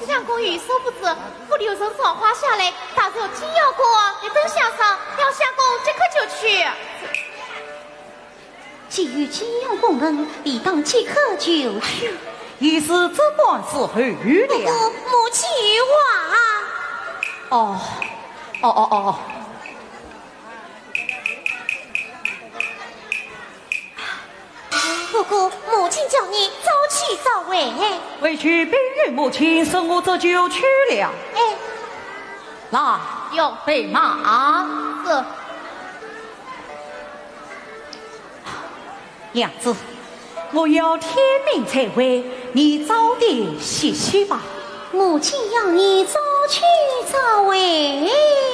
相公与所不知，不留神闯花下来，到时候紧要过，你等下上，要相公即刻就去。 既与金阳公问，理当即刻就去。 意思只管是何了？ 母亲与我啊。 哦。 姑姑，母亲叫你早起早回。 委屈本人母亲，生我这就去了。 哎， 来， 有备马。 是。 娘子，我要天明才回，你早点歇息吧。 母亲要你早去早回。